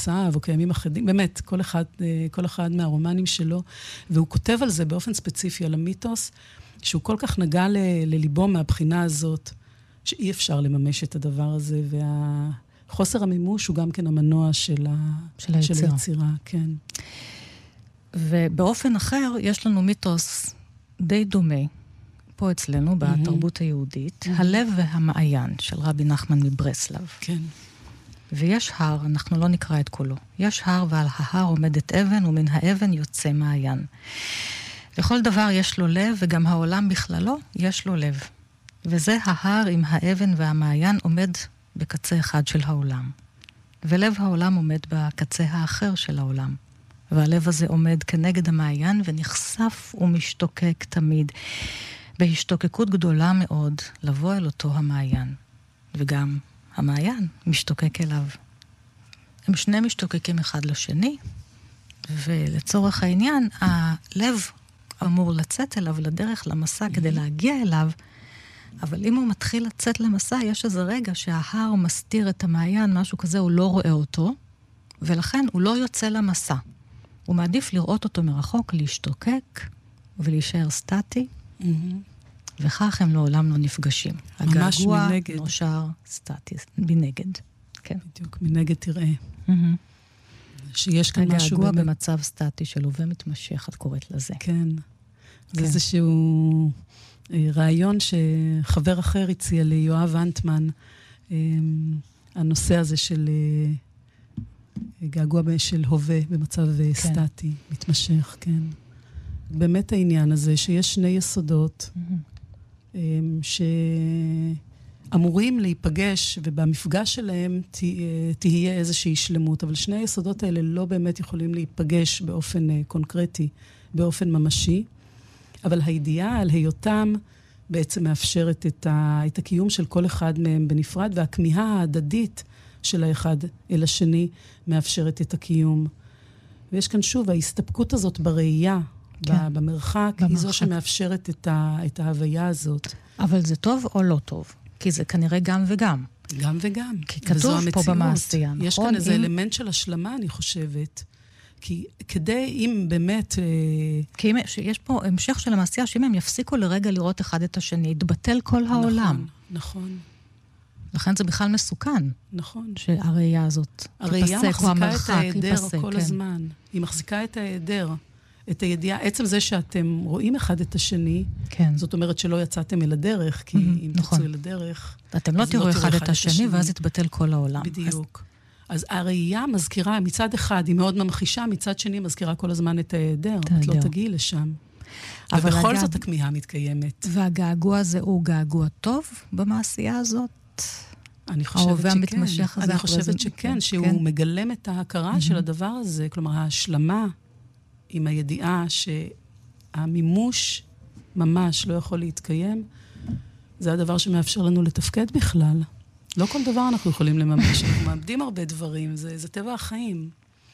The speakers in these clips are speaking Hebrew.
סתיו, או כימים אחדים, באמת, כל אחד מהרומנים שלו, והוא כותב על זה באופן ספציפי, על המיתוס, שהוא כל כך נגע לליבו מהבחינה הזאת, שאי אפשר לממש את הדבר הזה, והחוסר המימוש הוא גם כן המנוע של היצירה, כן. ובאופן אחר, יש לנו מיתוס די דומה, פה אצלנו, בתרבות היהודית, הלב והמעיין של רבי נחמן מברסלב. כן. ויש הר, אנחנו לא נקרא את כולו, יש הר ועל ההר עומדת אבן, ומן האבן יוצא מעיין. לכל דבר יש לו לב, וגם העולם בכללו יש לו לב. וזה ההר עם האבן והמעיין עומד בקצה אחד של העולם. ולב העולם עומד בקצה האחר של העולם. והלב הזה עומד כנגד המעיין ונחשף ומשתוקק תמיד. בהשתוקקות גדולה מאוד לבוא אל אותו המעיין. וגם המעיין משתוקק אליו. הם שני משתוקקים אחד לשני, ולצורך העניין, הלב אמור לצאת אליו לדרך, למסע, כדי להגיע אליו, אבל אם הוא מתחיל לצאת למסע, יש איזה רגע שההר מסתיר את המעיין, משהו כזה, הוא לא רואה אותו, ולכן הוא לא יוצא למסע. הוא מעדיף לראות אותו מרחוק, להשתוקק ולהישאר סטטי, וכך הם לעולם לא נפגשים. ממש הגעגוע מנגד. נושר סטטי, מנגד. כן. בדיוק, מנגד תראה. שיש כאן משהו הגעגוע באמת. במצב סטטי של הווה מתמשך, את קוראת לזה. כן. זה איזשהו רעיון שחבר אחר הציע לי, יואב אנטמן, הנושא הזה של געגוע של הווה במצב סטטי, מתמשך, כן. באמת העניין הזה שיש שני יסודות שאמורים להיפגש, ובמפגש שלהם תהיה איזושהי שלמות, אבל שני היסודות האלה לא באמת יכולים להיפגש באופן קונקרטי, באופן ממשי, אבל הידיעה על היותם בעצם מאפשרת את הקיום של כל אחד מהם בנפרד, והכמיהה ההדדית של האחד אל השני מאפשרת את הקיום. ויש כאן שוב, ההסתפקות הזאת בראייה, כן. במרחק, היא זו שמאפשרת את ההוויה הזאת. אבל זה טוב או לא טוב? כי זה כנראה גם וגם. גם וגם. כי כתוב פה במעשייה, נכון? יש כאן איזה אלמנט של השלמה, אני חושבת. כי כדי, אם באמת... כי יש פה המשך של המעשייה, שאם הם יפסיקו לרגע לראות אחד את השני, יתבטל כל העולם. נכון. לכן זה בכלל מסוכן. נכון. שהראייה הזאת הראייה מחזיקה את ההיעדר ייפסק, כל כן. הזמן. היא מחזיקה את ההיעדר. את הידיעה, עצם זה שאתם רואים אחד את השני, כן. זאת אומרת שלא יצאתם אל הדרך, כי אם נכון. תצאו אל הדרך... אתם לא תראו אחד את השני, ואז יתבטל כל העולם. בדיוק. אז הראייה מזכירה, מצד אחד היא מאוד ממחישה, מצד שני מזכירה כל הזמן את ההיעדר. את לא תגיעי לשם. ובכל זאת הכמיהה מתקיימת. והגעגוע הזה הוא געגוע טוב במעשייה הזאת? אני חושבת שכן, שהוא מגלם את ההכרה של הדבר הזה, כלומר ההשלמה עם הידיעה שהמימוש ממש לא יכול להתקיים, זה הדבר שמאפשר לנו לתפקד בכלל. לא כל דבר אנחנו יכולים לממש, אנחנו מאבדים הרבה דברים, זה טבע החיים.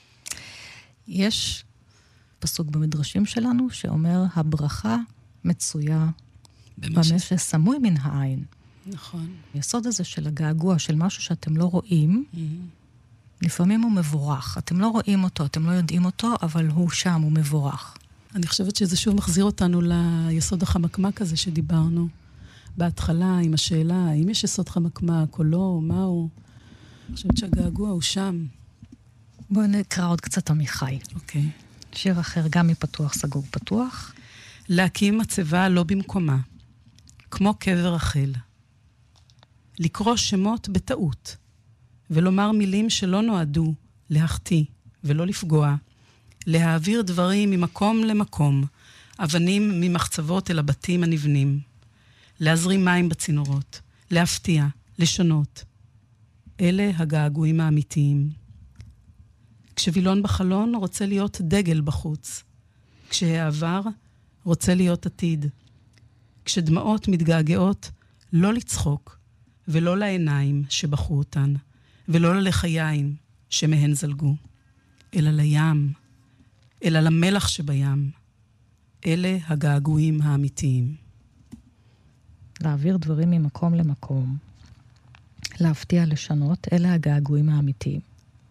יש פסוק במדרשים שלנו שאומר, הברכה מצויה במה שסמוי מן העין. נכון. היסוד הזה של הגעגוע, של משהו שאתם לא רואים, לפעמים הוא מבורך. אתם לא רואים אותו, אתם לא יודעים אותו, אבל הוא שם, הוא מבורך. אני חושבת שזה שוב מחזיר אותנו ליסוד החמקמק הזה שדיברנו. בהתחלה, עם השאלה, האם יש יסוד חמקמק או לא, או מהו? אני חושבת שהגעגוע הוא שם. בואו נקרא עוד קצת עמיחי. אוקיי. שיר אחר, גם מפתוח סגור פתוח. להקים מצבה לא במקומה, כמו קבר רחל. לקרוא שמות בטעות, ולומר מילים שלא נועדו להחטיא ולא לפגוע, להעביר דברים ממקום למקום, אבנים ממחצבות אל הבתים הנבנים, להזרים מים בצינורות, להפתיע, לשונות. אלה הגעגועים האמיתיים. כשבילון בחלון רוצה להיות דגל בחוץ, כשהעבר רוצה להיות עתיד, כשדמעות מתגעגעות לא לצחוק, ולא לעיניים שבחו אותן, ולא ללחיים שמהן זלגו, אלא לים, אלא למלח שבים. אלה הגעגועים האמיתיים. להעביר דברים ממקום למקום, להפתיע לשנות, אלה הגעגועים האמיתיים.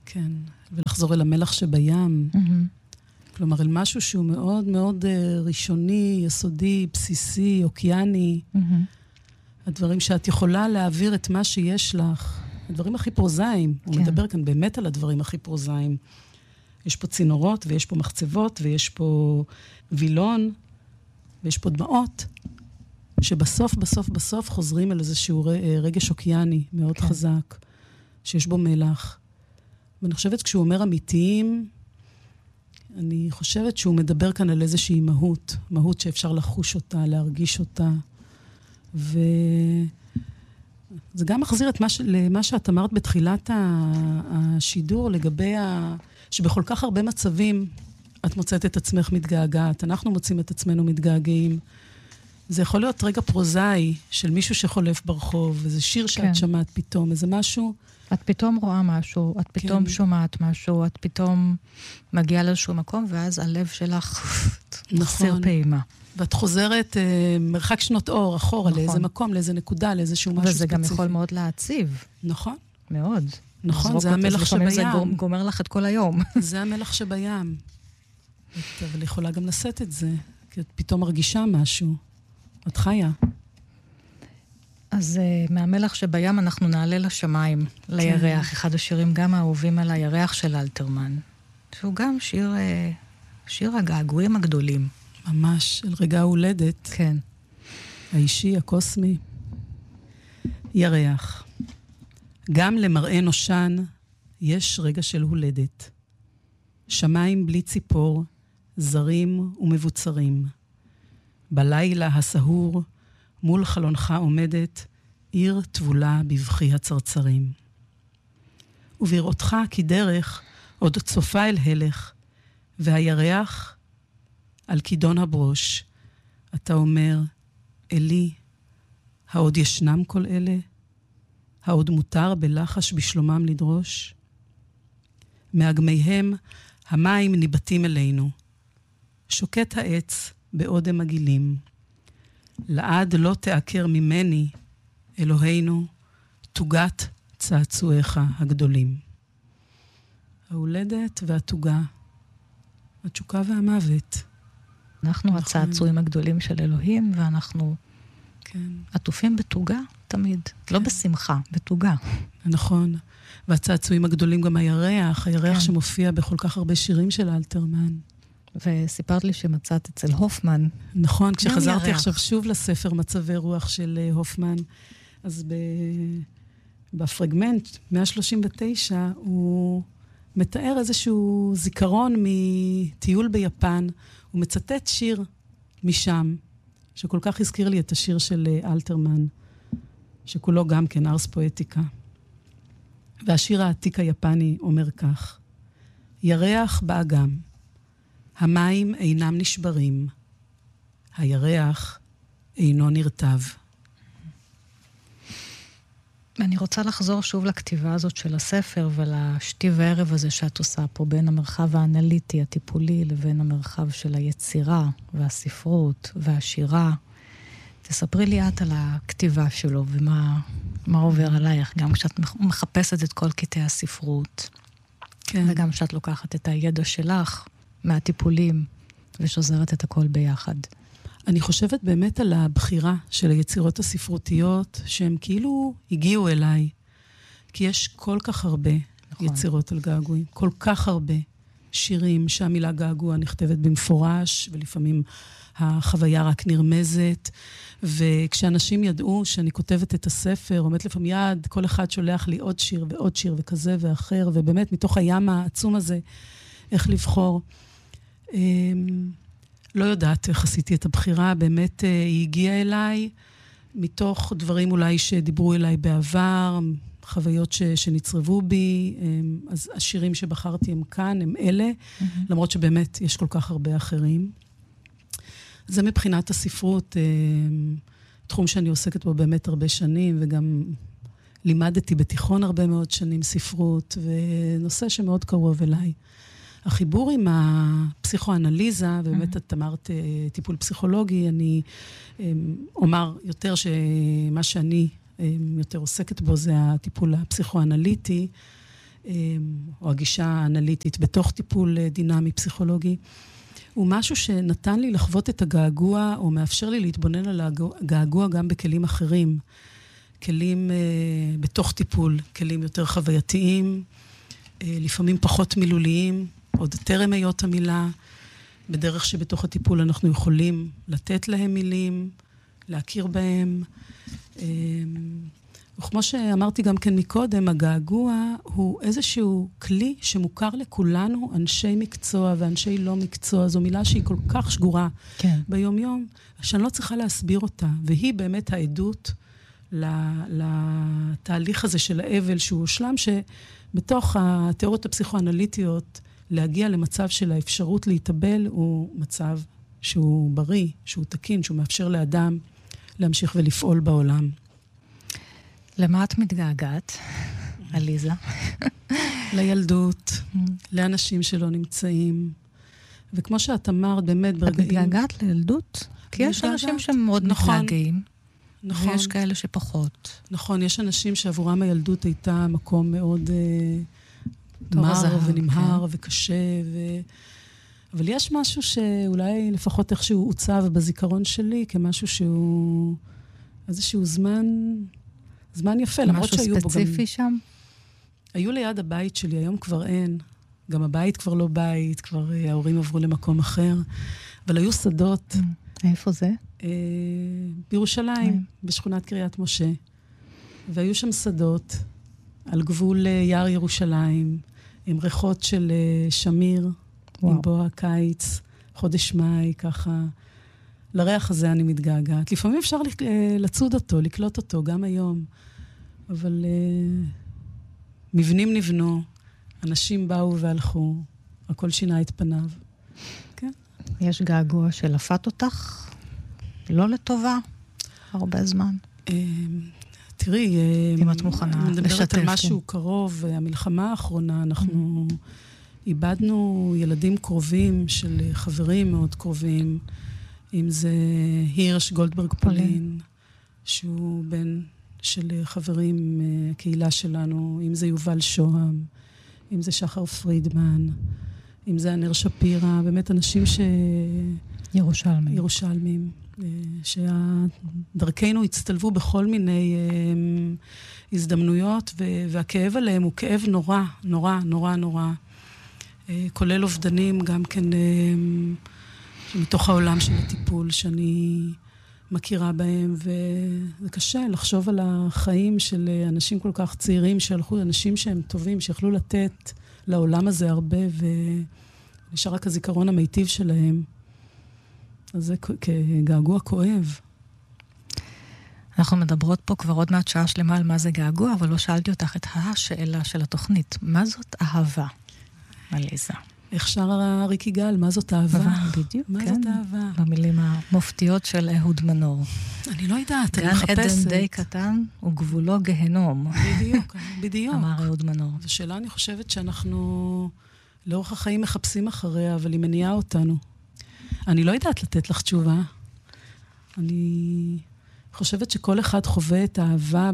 כן, ולחזור אל המלח שבים. כלומר, אל משהו שהוא מאוד מאוד ראשוני, יסודי, בסיסי, אוקייני. הדברים שאת יכולה להעביר את מה שיש לך. הדברים הכי פרוזאיים. הוא מדבר כאן באמת על הדברים הכי פרוזאיים. יש פה צינורות, ויש פה מחצבות, ויש פה וילון, ויש פה דמעות, שבסוף, בסוף, בסוף חוזרים אל איזשהו רגש אוקייני מאוד חזק, שיש בו מלח. ואני חושבת כשהוא אומר אמיתיים, אני חושבת שהוא מדבר כאן על איזושהי מהות, מהות שאפשר לחוש אותה, להרגיש אותה, וזה גם מחזיר את למה שאת אמרת בתחילת השידור, לגבי שבכל כך הרבה מצבים את מוצאת את עצמך מתגעגעת, אנחנו מוצאים את עצמנו מתגעגעים. זה יכול להיות רגע פרוזאי של מישהו שחולף ברחוב, איזה שיר שאת שמעת פתאום, איזה משהו. את פתאום רואה משהו, את פתאום שומעת משהו, את פתאום מגיעה לאיזשהו מקום, ואז הלב שלך מחסיר פעימה. ואת חוזרת מרחק שנות אור, אחורה, לאיזה מקום, לאיזה נקודה, לאיזשהו משהו ספציפי. וזה גם יכול מאוד להציב. נכון. מאוד. נכון, זה המלח שבים. זה גומר לך את כל היום. זה המלח שבים. אבל יכולה גם לשאת את זה, כי את פתאום מרגישה משהו. את חיה. אז מהמלח שבים אנחנו נעלה לשמיים, לירח. אחד השירים גם האהובים על הירח של אלתרמן. שהוא גם שיר הגעגועים הגדולים. ממש, של רגע ההולדת. כן. האישי, הקוסמי. ירח. גם למראה נושן יש רגע של הולדת. שמיים בלי ציפור, זרים ומבוצרים. בלילה הסהור, מול חלונך עומדת, עיר תבולה בבכי הצרצרים. ובראותך כדרך עוד צופה אל הלך, והירח על כידון הברוש. אתה אומר, אלי, העוד ישנם כל אלה? העוד מותר בלחש בשלומם לדרוש? מאגמיהם המים ניבטים אלינו. שוקט העץ בעודם הגילים. לעד לא תעקר ממני, אלוהינו, תוגת צעצועיך הגדולים. ההולדת והתוגה, התשוקה והמוות. אנחנו הצעצועים הגדולים של אלוהים, ואנחנו עטופים בתוגה תמיד. לא בשמחה, בתוגה. נכון. והצעצועים הגדולים גם הירח, הירח שמופיע בכל כך הרבה שירים של אלתרמן. וסיפרת לי שמצאת אצל הופמן. נכון, כשחזרתי עכשיו שוב לספר מצבי רוח של הופמן, אז בפרגמנט 139 הוא מתאר איזשהו זיכרון מטיול ביפן, הוא מצטט שיר משם, שכל כך הזכיר לי את השיר של אלתרמן, שכולו גם כן ארס פואטיקה. והשיר העתיק היפני אומר כך: ירח באגם, המים אינם נשברים, הירח אינו נרטב. אני רוצה לחזור שוב לכתיבה הזאת של הספר ולשתי וערב הזה שאת עושה פה בין המרחב האנליטי, הטיפולי, לבין המרחב של היצירה והספרות והשירה. תספרי לי את על הכתיבה שלו ומה עובר עלייך, גם כשאת מחפשת את כל קטעי הספרות, וגם כשאת לוקחת את הידע שלך מהטיפולים ושוזרת את הכל ביחד. אני חושבת באמת על הבחירה של היצירות הספרותיות, שהן כאילו הגיעו אליי, כי יש כל כך הרבה יצירות על געגועים, כל כך הרבה שירים שהמילה געגוע נכתבת במפורש, ולפעמים החוויה רק נרמזת, וכשאנשים ידעו שאני כותבת את הספר, עומדת לפעמים יד, כל אחד שולח לי עוד שיר ועוד שיר וכזה ואחר, ובאמת מתוך הים העצום הזה, איך לבחור. לא יודעת איך עשיתי את הבחירה, באמת היא הגיעה אליי, מתוך דברים אולי שדיברו אליי בעבר, חוויות שנצרבו בי, אז השירים שבחרתי הם כאן, הם אלה, למרות שבאמת יש כל כך הרבה אחרים. זה מבחינת הספרות, תחום שאני עוסקת בו באמת הרבה שנים, וגם לימדתי בתיכון הרבה מאוד שנים ספרות, ונושא שמאוד קרוב אליי. החיבור עם הפסיכואנליזה, ובאמת את אמרת טיפול פסיכולוגי, אני אומר יותר שמה שאני יותר עוסקת בו זה הטיפול הפסיכואנליטי, או הגישה האנליטית בתוך טיפול דינמי פסיכולוגי, הוא משהו שנתן לי לחוות את הגעגוע, או מאפשר לי להתבונן על הגעגוע גם בכלים אחרים. כלים בתוך טיפול, כלים יותר חווייתיים, לפעמים פחות מילוליים, עוד טרם היות המילה, בדרך שבתוך הטיפול אנחנו יכולים לתת להם מילים, להכיר בהם. וכמו שאמרתי גם כן מקודם, הגעגוע הוא איזשהו כלי שמוכר לכולנו, אנשי מקצוע ואנשי לא מקצוע. זו מילה שהיא כל כך שגורה ביום-יום, שאני לא צריכה להסביר אותה. והיא באמת העדות לתהליך הזה של האבל שהוא הושלם, שבתוך התיאוריות הפסיכואנליטיות, להגיע למצב של האפשרות להתאבל, הוא מצב שהוא בריא, שהוא תקין, שהוא מאפשר לאדם להמשיך ולפעול בעולם. למה את מתגעגעת, עליזה? לילדות, לאנשים שלא נמצאים. וכמו שאת אמרת, באמת ברגעים... את מתגעגעת לילדות? כי יש אנשים שמאוד מתגעגעים. נכון. ויש כאלה שפחות. נכון, יש אנשים שעבורם הילדות הייתה מקום מאוד מר ונמהר וקשה. אבל יש משהו שאולי לפחות איכשהו עוצב בזיכרון שלי, כמשהו שהוא איזשהו זמן יפה, למרות שהיו בו גם... משהו ספציפי שם? היו ליד הבית שלי, היום כבר אין. גם הבית כבר לא בית, כבר ההורים עברו למקום אחר. אבל היו שדות. איפה זה? בירושלים, בשכונת קריית משה. והיו שם שדות על גבול יער ירושלים, עם ריחות של שמיר, עם בוא הקיץ, חודש מאי, ככה. לריח הזה אני מתגעגעת. לפעמים אפשר לצוד אותו, לקלוט אותו, גם היום. אבל מבנים נבנו, אנשים באו והלכו, הכל שינה את פניו. כן. יש געגוע שלפת אותך? לא לטובה, הרבה זמן. תראי, אם את מוכנה לשתף. מדברת על משהו קרוב, המלחמה האחרונה, אנחנו איבדנו ילדים קרובים של חברים מאוד קרובים, אם זה הירש גולדברג פולין, שהוא בן של חברים קהילה שלנו, אם זה יובל שוהם, אם זה שחר פרידמן, אם זה ענר שפירא, באמת אנשים ירושלמים, שדרכנו הצטלבו בכל מיני הזדמנויות, והכאב עליהם הוא כאב נורא, נורא, נורא, נורא. כולל אובדנים גם כן מתוך העולם של הטיפול שאני מכירה בהם, וזה קשה לחשוב על החיים של אנשים כל כך צעירים שהלכו, אנשים שהם טובים, שיכלו לתת לעולם הזה הרבה, ונשאר רק הזיכרון המיטיב שלהם. אז זה כגעגוע כואב. אנחנו מדברות פה כבר עוד מעט שעה שלמה על מה זה געגוע, אבל לא שאלתי אותך את השאלה של התוכנית. מה זאת אהבה, עליזה? איך שר ריקי גל, מה זאת אהבה? בדיוק, מה כן. זאת אהבה? במילים המופתיות של אהוד מנור. אני לא יודעת, אני מחפשת. גן עדן די קטן וגבולו גהנום. בדיוק, בדיוק. אמר אהוד מנור. זו שאלה, אני חושבת שאנחנו לאורך החיים מחפשים אחריה, אבל היא מניעה אותנו. אני לא יודעת לתת לך תשובה. אני חושבת שכל אחד חווה את האהבה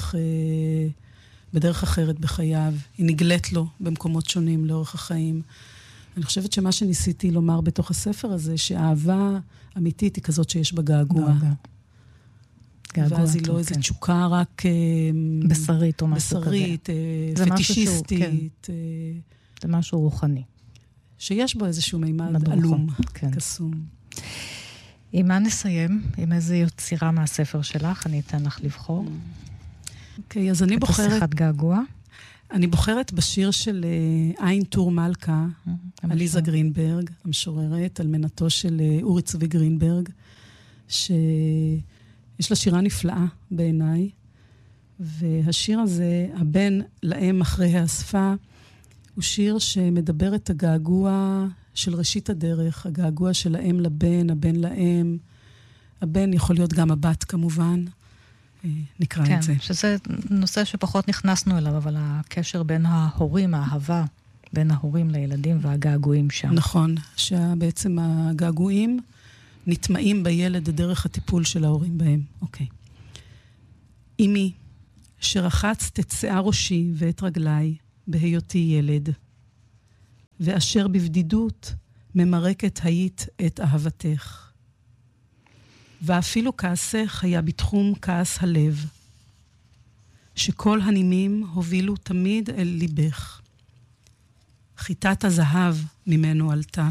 בדרך אחרת בחייו. היא נגלית לו במקומות שונים לאורך החיים. אני חושבת שמה שניסיתי לומר בתוך הספר הזה, שהאהבה אמיתית היא כזאת שיש בה געגוע. ואז היא לא איזו תשוקה רק בשרית או משהו כזה. בשרית, פטישיסטית. זה משהו רוחני. שיש בו איזשהו מימד אלום, קסום. עם מה נסיים? עם איזו יצירה מהספר שלך? אני אתן לך לבחור. אוקיי, אז אני בוחרת... את השיחת געגוע? אני בוחרת בשיר של עין טור מלכה, עליזה גרינברג, המשוררת, אלמנתו של אורי צבי גרינברג, שיש לה שירה נפלאה בעיניי, והשיר הזה, הבן לאם אחרי האספה, הוא שיר שמדבר את הגעגוע של ראשית הדרך, הגעגוע של האם לבן, הבן לאם. הבן יכול להיות גם הבת כמובן. נקרא את זה. כן, שזה נושא שפחות נכנסנו אליו, אבל הקשר בין ההורים, האהבה, בין ההורים לילדים והגעגועים שם. נכון, שבעצם הגעגועים נטמעים בילד דרך הטיפול של ההורים בהם. אוקיי. אמי, שרחצת את שיער ראשי ואת רגליי, בהיותי ילד, ואשר בבדידות ממרקת היית את אהבתך. ואפילו כעסך היה בתחום כעס הלב, שכל הנימים הובילו תמיד אל ליבך. חיטת הזהב ממנו עלתה.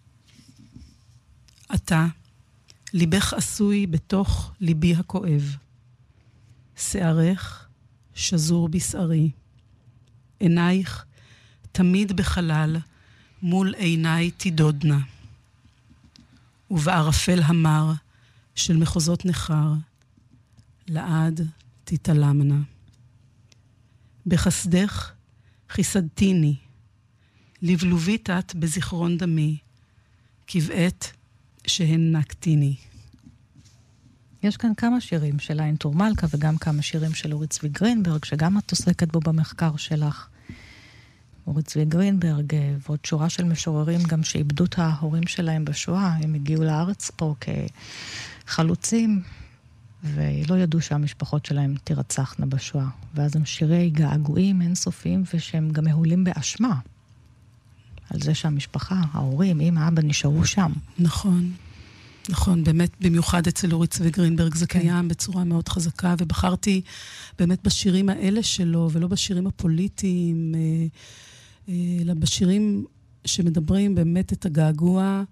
אתה, ליבך עשוי בתוך ליבי הכואב. שערך שזור בשערי. עינייך תמיד בחלל, מול עיניי תדודנה. ובערפל המר של מחוזות נחר, לעד תתעלמנה. בחסדך חיסדתיני, לבלובית את בזיכרון דמי, כבעת שהנקתיני. יש כאן כמה שירים של עין טור מלכה, וגם כמה שירים של אורית צבי גרינברג, שגם את עוסקת בו במחקר שלך. אורית צבי גרינברג ועוד שורה של משוררים גם שאיבדו את ההורים שלהם בשואה, הם הגיעו לארץ פה כחלוצים, ולא ידעו שהמשפחות שלהם תירצחנה בשואה. ואז הם שירי געגועים אינסופיים, ושהם גם מהולים באשמה. על זה שהמשפחה, ההורים, אמא, אבא, נשארו שם. נכון. נכון, באמת, במיוחד אצל אורית צבי גרינברג זה קיים בצורה מאוד חזקה, ובחרתי באמת בשירים האלה שלו, ולא בשירים הפוליטיים, אלא בשירים שמדברים באמת את הגעגוע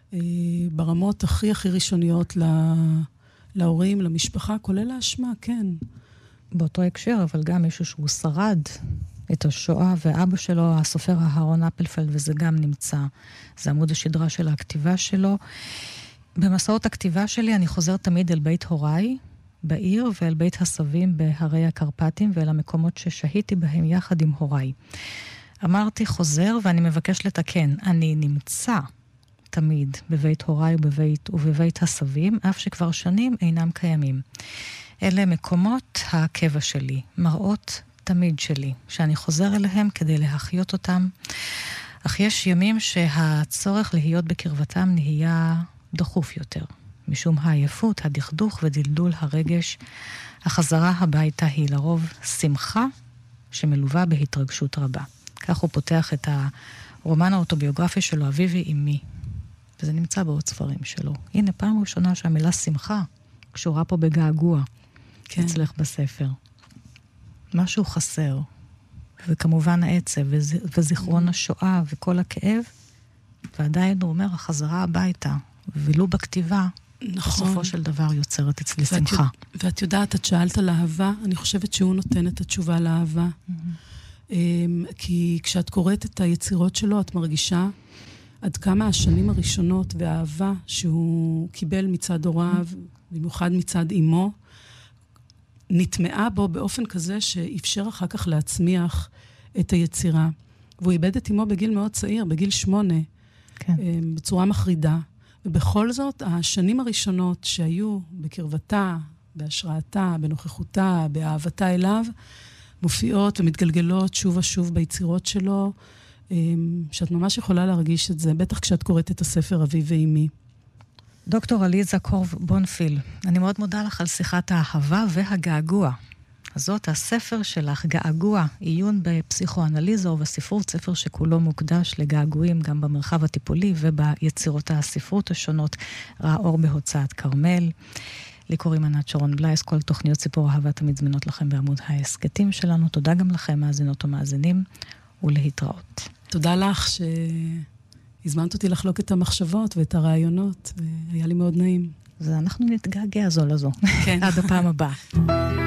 ברמות הכי ראשוניות להורים, למשפחה, כולל האשמה, כן. באותו הקשר, אבל גם מישהו שהוא שרד את השואה, ואבא שלו, הסופר אהרון אפלפלד, וזה גם נמצא. זה עמוד השדרה של הכתיבה שלו. במסעות הכתיבה שלי אני חוזר תמיד אל בית הוריי בעיר, ואל בית הסבים בהרי הקרפטים, ואל המקומות ששהיתי בהם יחד עם הוריי. אמרתי חוזר ואני מבקש לתקן. אני נמצא תמיד בבית הוריי ובבית הסבים, אף שכבר שנים אינם קיימים. אלה מקומות הקבע שלי, מראות תמיד שלי, שאני חוזר אליהם כדי להחיות אותם. אך יש ימים שהצורך להיות בקרבתם נהיה דחוף יותר. משום העייפות, הדכדוך ודלדול הרגש, החזרה הביתה היא לרוב שמחה שמלווה בהתרגשות רבה. כך הוא פותח את הרומן האוטוביוגרפי שלו, אביבי אמי. וזה נמצא בעוד ספרים שלו. הנה, פעם ראשונה שהמילה שמחה קשורה פה בגעגוע. כן. אצלך בספר. משהו חסר. וכמובן העצב וזיכרון השואה וכל הכאב. ועדיין הוא אומר, החזרה הביתה. ולא בכתיבה, נכון. בסופו של דבר יוצרת אצלי שמחה. ואת יודעת, את שאלת על אהבה, אני חושבת שהוא נותן את התשובה לאהבה. כי כשאת קוראת את היצירות שלו, את מרגישה עד כמה השנים הראשונות והאהבה שהוא קיבל מצד הוריו, במיוחד מצד אמו, נטמעה בו באופן כזה שאפשר אחר כך להצמיח את היצירה. והוא איבד את אמו בגיל מאוד צעיר, בגיל 8, כן. בצורה מחרידה. ובכל זאת, השנים הראשונות שהיו בקרבתה, בהשראתה, בנוכחותה, באהבתה אליו, מופיעות ומתגלגלות שוב ושוב ביצירות שלו, שאת ממש יכולה להרגיש את זה, בטח כשאת קוראת את הספר אבי ואימי. דוקטור עליזה קורב בונפיל, אני מאוד מודה לך על שיחת האהבה והגעגוע. הזאת, הספר שלך, געגוע, עיון בפסיכואנליזה ובספרות, ספר שכולו מוקדש לגעגועים גם במרחב הטיפולי וביצירות הספרות השונות, ראה אור בהוצאת כרמל. לי קוראים ענת שרון בלייס, כל תוכניות סיפור אהבה תמיד זמינות לכם בעמוד ההסקטים שלנו. תודה גם לכם, מאזינות ומאזינים, ולהתראות. תודה לך שהזמנת אותי לחלוק את המחשבות ואת הרעיונות, והיה לי מאוד נעים. אז אנחנו נתגעגע זו לזו. כן. עד הפעם הבאה.